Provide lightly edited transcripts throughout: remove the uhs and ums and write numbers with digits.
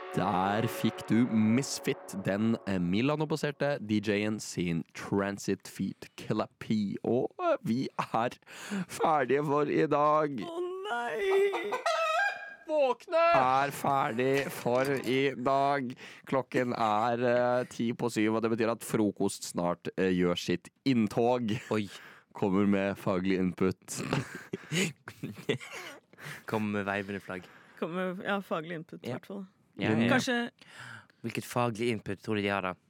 Der fikk du Misfit, den Milano-baserte DJ-en sin Transit Feet Clappy. Og vi er ferdige for i dag. Å nei! Våkne! Er ferdig for i dag. Klokken er 6:50, og det betyr at frokost snart gjør sitt inntog. Oi. Kommer med faglig input. Kom med veivende flagg. Kommer, ja, faglig input i Ja. hvert fall. Ja, ja. Kanskje Hvilket faglig input tror du de har da?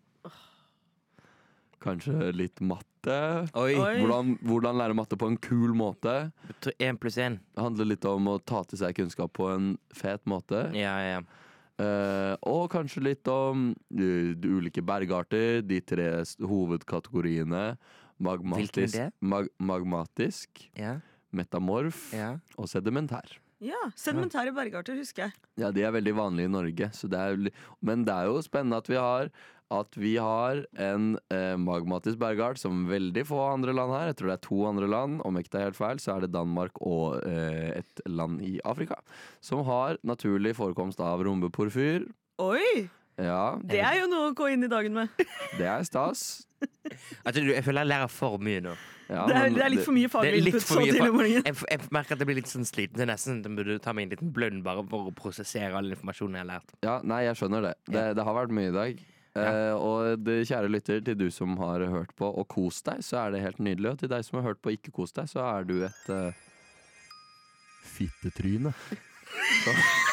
Kanskje litt matte. Oi. Oi. Hvordan lære matte på en kul måte. 1 + 1. Det handler litt om å ta til seg kunnskap på en fet måte. Ja, ja. Og kanskje litt om de ulike bergarter, de 3 hovedkategoriene. Hvilken er det? Magmatisk, Ja, metamorf ja. og sedimentær. Ja, sedimentære bergarter husker jeg. Ja, de er veldig vanlige i Norge, så det er, men det er jo spennende at vi har en magmatisk bergart som veldig få andre land har. Jeg tror det er 2 andre land, om ikke det er helt feil, så er det Danmark og et land i Afrika som har naturlig forekomst av rombeporfyr. Oi! Ja, Det er jo noe å gå inn i dagen med. det er stas. Jeg føler jeg lærer for mye nå. Ja, Det men er litt for mye Det er faglig litt input for så mye tidlig om morgenen. Jeg merker at jeg blir litt sånn sliten. Det er nesten jeg burde ta meg en liten blønn bare for å prosessere all informasjonen jeg har lært. Ja, nei, jeg skjønner det. Det har vært mye i dag. Og det, kjære lytter, til du som har hørt på og kost deg, så er det helt nydelig. Og til deg som har hørt på og ikke kost deg, så er du et fittetryne. Så.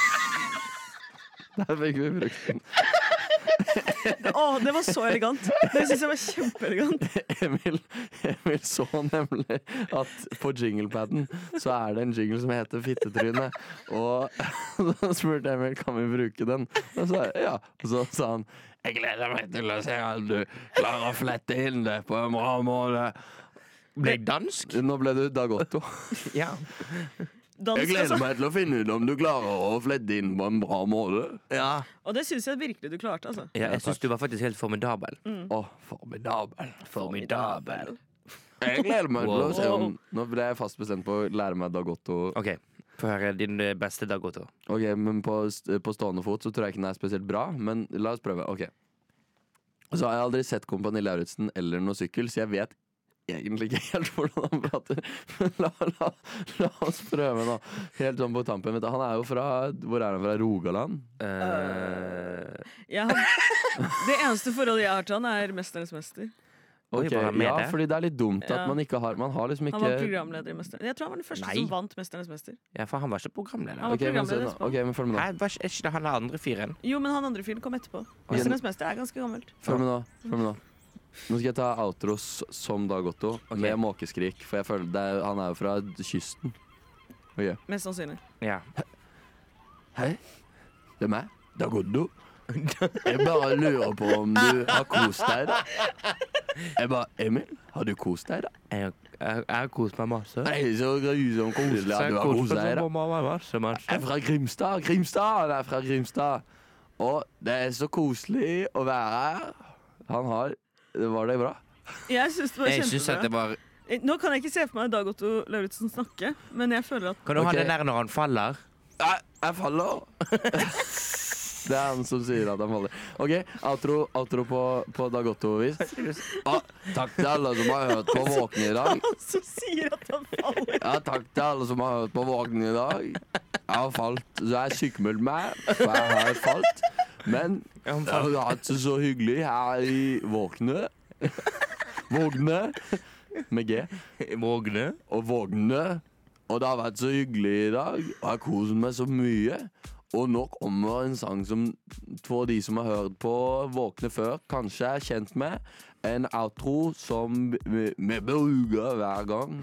Der fikk vi brukt den. Å, det var så elegant. Det synes jeg var kjempeelegant. Emil så nemlig at på jinglepaden så er det en jingle som heter Fittetryne. Og så spurte Emil kan vi bruke den. Og så, ja. Og så sa han jeg gleder meg til å se at du klarer å flette inn det på en bra måte. Ble jeg dansk? Nå ble du Dagotto. Ja. Jeg gleder meg til å finne ut om du klarer å flette inn på en bra måte. Ja. Og det synes jeg virkelig du klarte, altså. Jeg syns du var faktisk helt formidabel. Å, formidabel. Formidabel. Jeg gleder meg til å se om Wow. Nå ble jeg fast bestemt på å lære meg Dagotto. OK, få høre din beste dag, Otto. Ok, men på stående fot så tror jeg ikke den er spesielt bra. Men la oss prøve, ok. Og så har jeg aldri sett Kompani Lauritzen eller noe sykkel, så jeg vet egentlig ikke helt hvordan han prater. Men la oss prøve nå. Helt sånn på tampen. Vet du, han er jo fra Hvor er han fra? Rogaland? Det eneste forholdet jeg har til han er Mesternes mester. Oi, Ok, var han med ja, det? fordi det er litt dumt at Ja. man ikke har Man har liksom Han var ikke programleder i Mesternes. Jeg tror han var den første Nei. som vant Mesternes mester. Ja, for han var ikke programleder. Han var Ok, men, programleder etterpå. ok, men følg med nå. Nei, er ikke det han der andre fyren? Jo, men han andre fyren kom etterpå. Mesternes mester er ganske gammelt. Følg med nå. Følg med nå. Nå skal jeg ta outros som Dagotto med måkeskrik, for jeg føler han er jo fra kysten. Ok. Mest sannsynlig. Ja. Hei, det er meg, Dagotto. Jeg bare lurer på om du har kost deg da. Jeg bare, Emil, har du kost deg da? Jeg har kost meg masse. Nei, så grusomt koselig at du har kost deg da. Jeg er fra Grimstad, han er fra Grimstad. Og det er så koselig å være her. Var det bra? Jeg synes det var Jeg syns at det kjempebra. var Nå kan jeg ikke se for meg Dag Otto Lauritzen snakke, men jeg føler at Kan du ha Ok. den der når han faller? Jeg faller. Det er han som sier at han faller. Ok, outro på Dagotto-vis. Takk til alle som har hørt på Våkne i dag. han som sier at han faller. Ja, takk til alle som har hørt på Våkne i dag. Jeg har falt, så jeg har sykmeldt meg, for jeg har falt. Men jeg har hatt det så hyggelig her i Våkne. Vågne med G. Vågne. Og Vågne. Og det har vært så hyggelig i dag. Og jeg koser meg så mye. Og nå kommer en sang som for de som har hørt på Våkne før, kanskje er kjent med. En outro som vi bruker hver gang.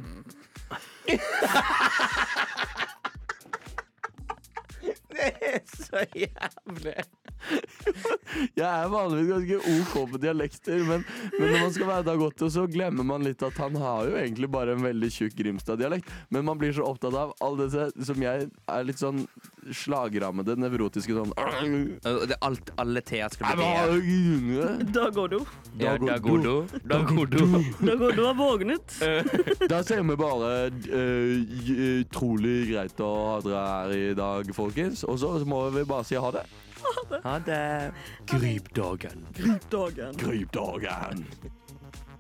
Det er så jævlig. Jeg er vanligvis ganske OK på dialekter, men når man skal være Dagotto, så glemmer man litt at han har jo egentlig bare en veldig tjukk Grimstad-dialekt. Men man blir så opptatt av all dette som jeg er litt sånn slagrammede, nevrotiske sånn Det er alle T-er skal bli B. Dag Otto. Ja, Dagodo. Dagodo. Dag Otto har vågnet. Da sier vi bare utrolig greit å ha dere her i dag, folkens. Og så må vi bare si ha det. Ha det. Grip dagen. Grip dagen. Grip dagen!